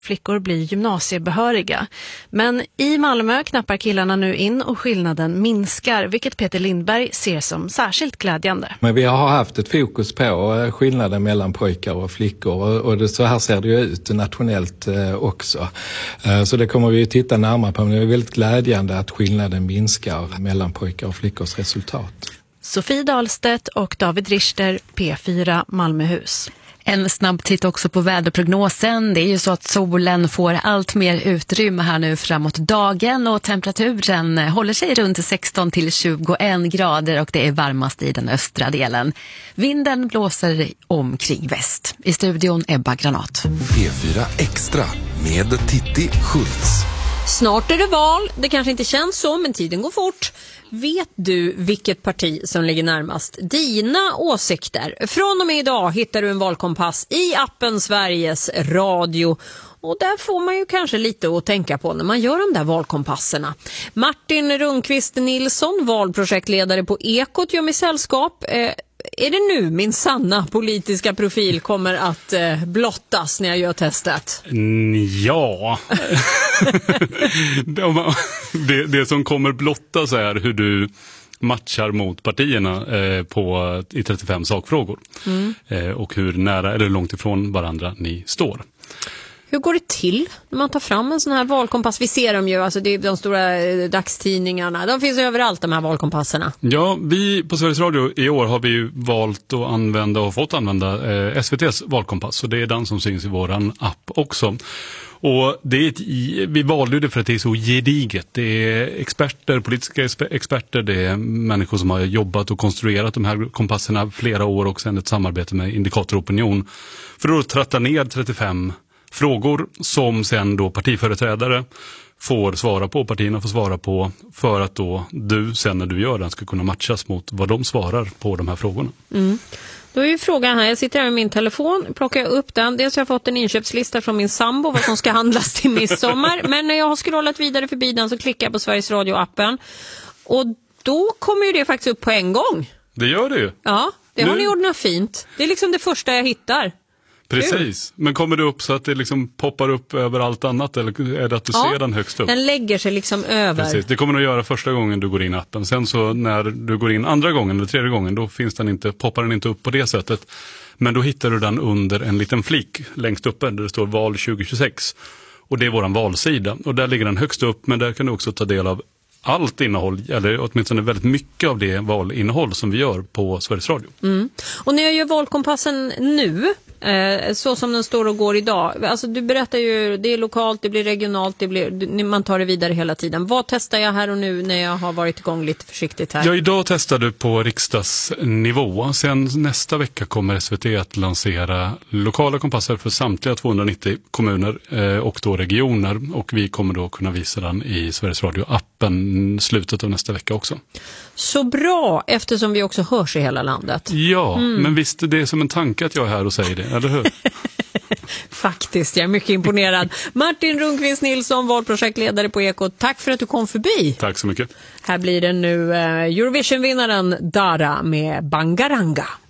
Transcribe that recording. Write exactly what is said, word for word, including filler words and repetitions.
flickor blir gymnasiebehöriga. Men i Malmö knappar killarna nu in och skillnaden minskar, vilket Peter Lindberg ser som särskilt glädjande. Men vi har haft ett fokus på skillnaden mellan pojkar och flickor, och det, så här ser det ju ut nationellt också. Så det kommer vi att titta närmare på, men det är väldigt glädjande att skillnaden minskar mellan pojkar och flickors resultat. Sofie Dahlstedt och David Richter, P fyra Malmöhus. En snabb titt också på väderprognosen. Det är ju så att solen får allt mer utrymme här nu framåt dagen och temperaturen håller sig runt sexton till tjugoen grader och det är varmast i den östra delen. Vinden blåser omkring väst. I studion Ebba Granat. P fyra Extra med Titti Schultz. Snart är det val. Det kanske inte känns så, men tiden går fort. Vet du vilket parti som ligger närmast dina åsikter? Från och med idag hittar du en valkompass i appen Sveriges Radio. Och där får man ju kanske lite att tänka på när man gör de där valkompasserna. Martin Rundqvist Nilsson, valprojektledare på Ekot, gör mig sällskap. Eh, är det nu min sanna politiska profil kommer att eh, blottas när jag gör testet? Ja. det, det som kommer blottas är hur du matchar mot partierna eh, på, i trettiofem sakfrågor. Mm. Eh, och hur nära eller långt ifrån varandra ni står. Hur går det till när man tar fram en sån här valkompass? Vi ser dem ju, alltså det är de stora dagstidningarna. De finns överallt, de här valkompasserna. Ja, vi på Sveriges Radio i år har vi ju valt att använda och fått använda eh, S V T:s valkompass. Så det är den som syns i våran app också. Och det är ett, vi valde det för att det är så gediget. Det är experter, politiska experter, det är människor som har jobbat och konstruerat de här kompasserna flera år och sedan ett samarbete med Indikatoropinion för att tratta ner trettiofem frågor som sen då partiföreträdare får svara på, partierna får svara på, för att då du sen när du gör den ska kunna matchas mot vad de svarar på de här frågorna. Mm. Då är ju frågan här, jag sitter här med min telefon, plockar upp den. Dels har jag fått en inköpslista från min sambo vad som ska handlas till midsommar. Men när jag har scrollat vidare förbi den så klickar jag på Sveriges Radio-appen. Och då kommer ju det faktiskt upp på en gång. Det gör det ju. Ja, det har nu... ni ordnat fint. Det är liksom det första jag hittar. Precis, men kommer det upp så att det liksom poppar upp över allt annat, eller är det att du ja, ser den högst upp? Den lägger sig liksom över. Precis, det kommer du att göra första gången du går in i appen. Sen så när du går in andra gången eller tredje gången, då finns den inte, poppar den inte upp på det sättet. Men då hittar du den under en liten flik längst uppe där det står val tjugo tjugosex. Och det är våran valsida. Och där ligger den högst upp, men där kan du också ta del av allt innehåll, eller åtminstone väldigt mycket av det valinnehåll som vi gör på Sveriges Radio. Mm. Och när jag gör valkompassen nu, eh, så som den står och går idag, alltså du berättar ju, det är lokalt, det blir regionalt, det blir, man tar det vidare hela tiden. Vad testar jag här och nu när jag har varit igång lite försiktigt här? Ja, idag testar du på riksdagsnivå. Sen nästa vecka kommer S V T att lansera lokala kompasser för samtliga tvåhundranittio kommuner eh, och då regioner. Och vi kommer då kunna visa den i Sveriges Radio-appen slutet av nästa vecka också. Så bra, eftersom vi också hörs i hela landet. Ja, mm. men visst det är som en tanke att jag är här och säger det, eller hur? Faktiskt, jag är mycket imponerad. Martin Rundqvist Nilsson, valprojektledare på Ekot. Tack för att du kom förbi. Tack så mycket. Här blir det nu Eurovision-vinnaren Dara med Bangaranga.